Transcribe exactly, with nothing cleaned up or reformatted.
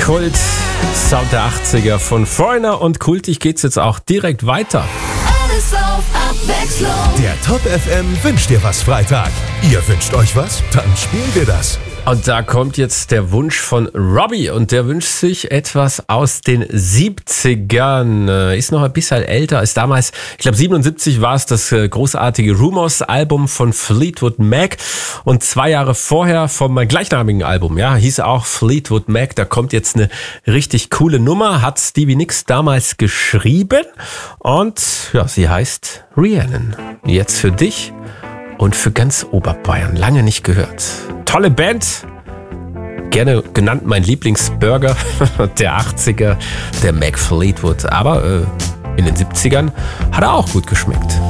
Kult, Sound der achtziger von Foreigner und kultig geht's jetzt auch direkt weiter. Alles auf Abwechslung. Der Top F M wünscht dir was Freitag. Ihr wünscht euch was? Dann spielen wir das. Und da kommt jetzt der Wunsch von Robbie und der wünscht sich etwas aus den siebzigern. Ist noch ein bisschen älter als damals. Ich glaube siebenundsiebzig war es das großartige Rumours-Album von Fleetwood Mac und zwei Jahre vorher vom gleichnamigen Album, ja, hieß auch Fleetwood Mac. Da kommt jetzt eine richtig coole Nummer, hat Stevie Nicks damals geschrieben und ja, sie heißt Rhiannon. Jetzt für dich und für ganz Oberbayern. Lange nicht gehört. Tolle Band, gerne genannt mein Lieblingsburger der achtziger, der Mac Fleetwood. Aber äh, in den siebzigern hat er auch gut geschmeckt.